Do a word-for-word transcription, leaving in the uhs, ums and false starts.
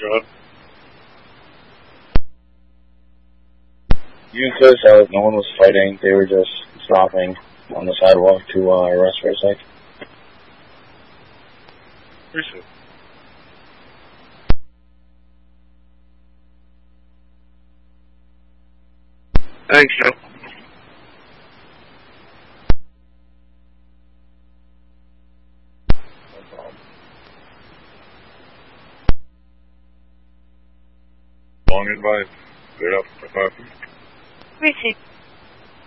Road. You could tell no one was fighting. They were just stopping on the sidewalk to uh, rest for a sec. Appreciate it. Thanks, Joe. No problem. Long advice. Good up for coffee. Received.